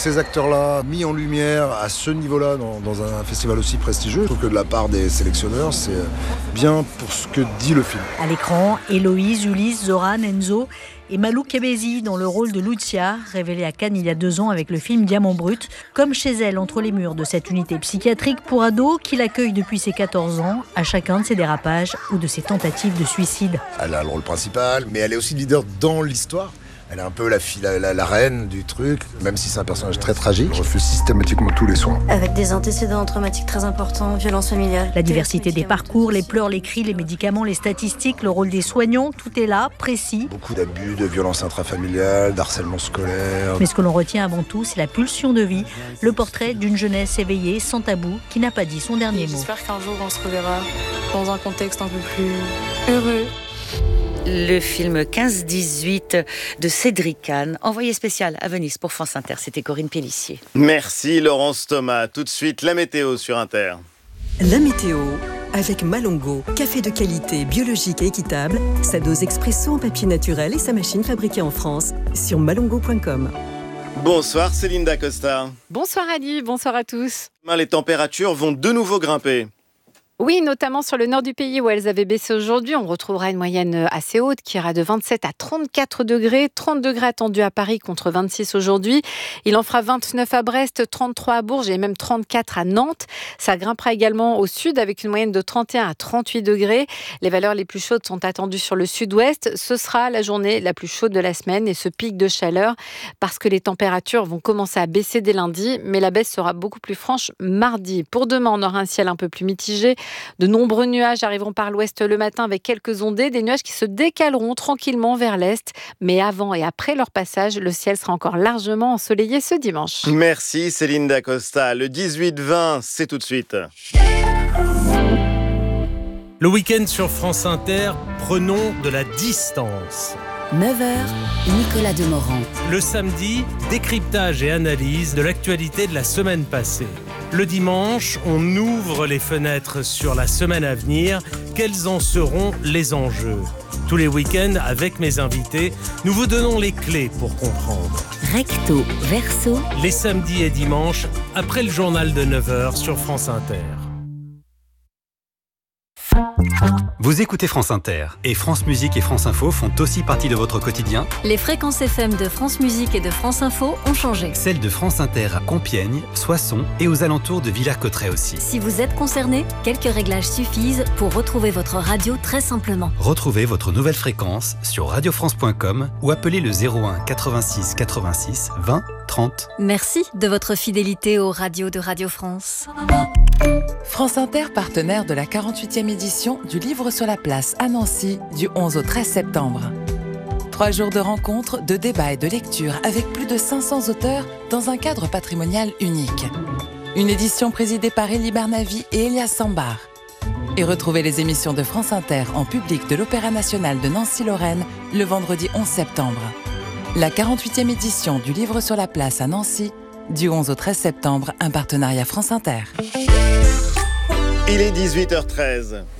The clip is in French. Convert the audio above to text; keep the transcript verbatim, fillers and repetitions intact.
ces acteurs-là mis en lumière à ce niveau-là dans, dans un festival aussi prestigieux. Je trouve que de la part des sélectionneurs, c'est bien pour ce que dit le film. À l'écran, Héloïse, Ulysse, Zoran, Enzo et Malou Kebesi dans le rôle de Lucia, révélée à Cannes il y a deux ans avec le film Diamant Brut, comme chez elle entre les murs de cette unité psychiatrique pour ados qui l'accueille depuis ses quatorze ans, à chacun de ses dérapages ou de ses tentatives de suicide. Elle a le rôle principal, mais elle est aussi leader dans l'histoire. Elle est un peu la, fille, la, la, la reine du truc, même si c'est un personnage très tragique. Elle refuse systématiquement tous les soins. Avec des antécédents traumatiques très importants, violences familiales. La diversité des parcours, les pleurs, les cris, les médicaments, les statistiques, le rôle des soignants, tout est là, précis. Beaucoup d'abus, de violences intrafamiliales, d'harcèlement scolaire. Mais ce que l'on retient avant tout, c'est la pulsion de vie, le portrait d'une jeunesse éveillée, sans tabou, qui n'a pas dit son dernier mot. J'espère qu'un jour on se reverra dans un contexte un peu plus heureux. Le film quinze dix-huit de Cédric Kahn, envoyé spécial à Venise pour France Inter. C'était Corinne Pélissier. Merci Laurence Thomas. Tout de suite, la météo sur Inter. La météo avec Malongo, café de qualité, biologique et équitable, sa dose expresso en papier naturel et sa machine fabriquée en France sur malongo point com. Bonsoir Céline Dacosta. Bonsoir Ali, bonsoir à tous. Les températures vont de nouveau grimper. Oui, notamment sur le nord du pays où elles avaient baissé aujourd'hui. On retrouvera une moyenne assez haute qui ira de vingt-sept à trente-quatre degrés. trente degrés attendus à Paris contre vingt-six aujourd'hui. Il en fera vingt-neuf à Brest, trente-trois à Bourges et même trente-quatre à Nantes. Ça grimpera également au sud avec une moyenne de trente et un à trente-huit degrés. Les valeurs les plus chaudes sont attendues sur le sud-ouest. Ce sera la journée la plus chaude de la semaine et ce pic de chaleur parce que les températures vont commencer à baisser dès lundi, mais la baisse sera beaucoup plus franche mardi. Pour demain, on aura un ciel un peu plus mitigé. De nombreux nuages arriveront par l'ouest le matin avec quelques ondées, des nuages qui se décaleront tranquillement vers l'est. Mais avant et après leur passage, le ciel sera encore largement ensoleillé ce dimanche. Merci Céline Dacosta. Le dix-huit vingt, c'est tout de suite. Le week-end sur France Inter, prenons de la distance. neuf heures, Nicolas Demorand. Le samedi, décryptage et analyse de l'actualité de la semaine passée. Le dimanche, on ouvre les fenêtres sur la semaine à venir. Quels en seront les enjeux ? Tous les week-ends, avec mes invités, nous vous donnons les clés pour comprendre. Recto, verso. Les samedis et dimanches, après le journal de neuf heures sur France Inter. Vous écoutez France Inter et France Musique et France Info font aussi partie de votre quotidien. Les fréquences F M de France Musique et de France Info ont changé. Celles de France Inter à Compiègne, Soissons et aux alentours de Villers-Cotterêts aussi. Si vous êtes concerné, quelques réglages suffisent pour retrouver votre radio très simplement. Retrouvez votre nouvelle fréquence sur radio france point com ou appelez le zéro un quatre-vingt-six quatre-vingt-six vingt trente. Merci de votre fidélité aux radios de Radio France. France Inter, partenaire de la quarante-huitième édition du Livre sur la Place à Nancy du onze au treize septembre. Trois jours de rencontres, de débats et de lecture avec plus de cinq cents auteurs dans un cadre patrimonial unique. Une édition présidée par Elie Barnavi et Elias Sambar. Et retrouvez les émissions de France Inter en public de l'Opéra National de Nancy-Lorraine le vendredi onze septembre. La quarante-huitième édition du Livre sur la Place à Nancy du onze au treize septembre, un partenariat France Inter. Il est dix-huit heures treize.